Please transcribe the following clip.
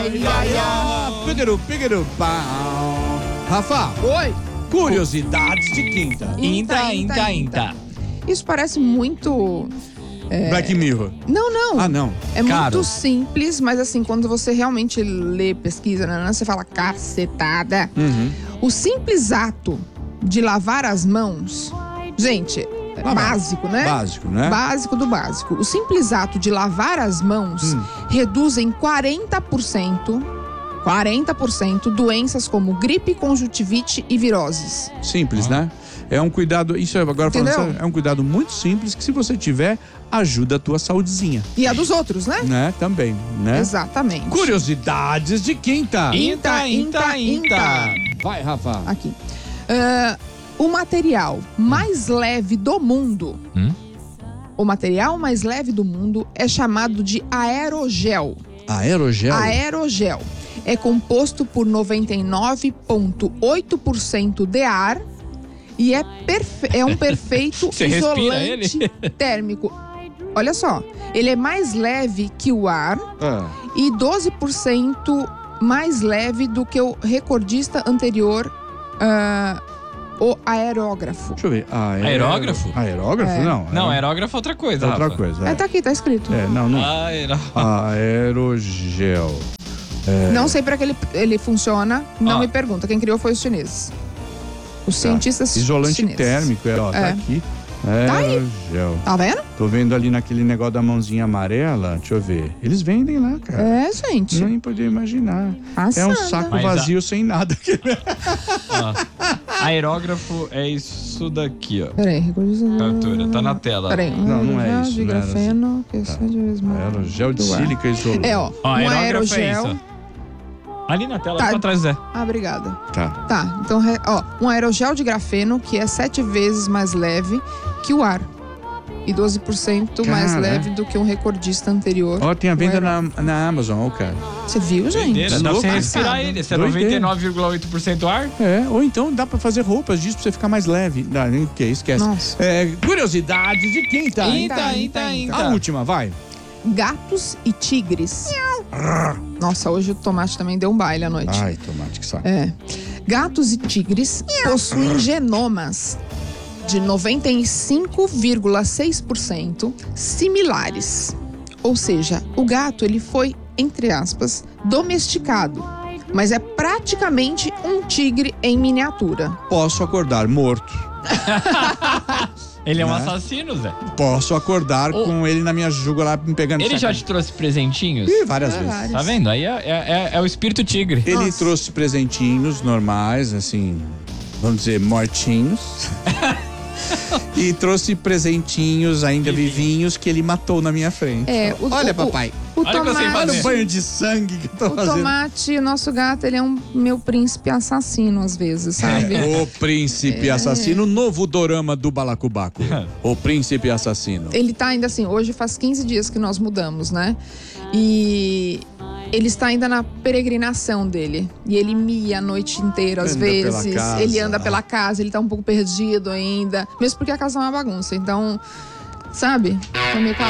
ai, ai. Pigiru, pau. Rafa, Oi. curiosidades de quinta. Inta. Isso parece muito... Black Mirror. Não. Ah, não. É Caro. muito simples, mas assim, quando você realmente lê, pesquisa, você fala cacetada. O simples ato de lavar as mãos, gente, é básico, né? Básico, né? Básico do básico. O simples ato de lavar as mãos reduz em 40% doenças como gripe, conjuntivite e viroses. Simples, né? É um cuidado, isso é, agora falando Entendeu? sério, é um cuidado muito simples que se você tiver, ajuda a tua saudezinha, E a dos outros, né? né? Também, né? Exatamente. Curiosidades de quinta. Inta. Vai, Rafa. Aqui. O material mais leve do mundo. O material mais leve do mundo é chamado de aerogel. Aerogel? Aerogel é composto por 99,8% de ar e é um perfeito Você respira isolante térmico. Olha só, ele é mais leve que o ar e 12% mais leve do que o recordista anterior, o aerógrafo. Deixa eu ver. Aerógrafo? Aerógrafo? É. Não. Não, aerógrafo é outra coisa, é outra Rafa. coisa. Tá aqui, tá escrito. Não. Aerogel. Não sei para que ele funciona, não Ó. me pergunta. Quem criou foi os chineses. Os cientistas Isolante chineses. térmico, tá É. aqui. Tá aí. Aerogel. Tá vendo? Tô vendo ali naquele negócio da mãozinha amarela. Deixa eu ver. Eles vendem lá, cara. É, gente. Nem podia imaginar. Passada. É um saco Mas vazio sem nada. Aerógrafo é isso daqui, ó. Peraí, recordista. Altura, tá na tela. Peraí. Não é aerogel isso, de não era grafeno, que é 7 vezes mais. Aerogel de do ar. sílica isolante. É, ó. Ó, Um aerógrafo aerogel. é isso. Ali na tela, Tá. pra trás, Zé. Ah, obrigada. Tá. Tá, então, um aerogel de grafeno que é 7 vezes mais leve que o ar. E 12% mais Cara. leve do que um recordista anterior. Ó, tem a venda Um na Amazon, ó, cara. Você viu, gente? Doideira, dá pra você louco. respirar Passado. ele. Se é Doideira. 99,8% ar, Ou então dá pra fazer roupas disso pra você ficar mais leve. Não, nem que esquece. Nossa. Curiosidades de quinta. Inta. A última, vai. Gatos e tigres. Nossa, hoje o tomate também deu um baile à noite. Ai, tomate, que saco. Gatos e tigres possuem genomas de 95,6% similares. Ou seja, o gato ele foi, entre aspas, domesticado, mas é praticamente um tigre em miniatura. Posso acordar morto. ele é um Né? assassino, Zé. Posso acordar com ele na minha jugular me pegando. Ele já sacanagem. te trouxe presentinhos? Ih, várias vezes. vários. Tá vendo? Aí é o espírito tigre. Ele Nossa. trouxe presentinhos normais, assim, vamos dizer, mortinhos. E trouxe presentinhos ainda vivinhos que ele matou na minha frente. Olha, papai. O Olha o que eu sei tomate, Olha o banho de sangue que eu tô o fazendo. tomate, o nosso gato, ele é um meu príncipe assassino às vezes, sabe? O Príncipe Assassino, novo dorama do Balacobaco. O Príncipe Assassino. Ele tá ainda assim, hoje faz 15 dias que nós mudamos, né? E ele está ainda na peregrinação dele. E ele mia a noite inteira, às Anda pela vezes. casa. Ele anda pela casa, ele tá um pouco perdido ainda. Mesmo porque a casa é uma bagunça. Então, sabe? Tá meio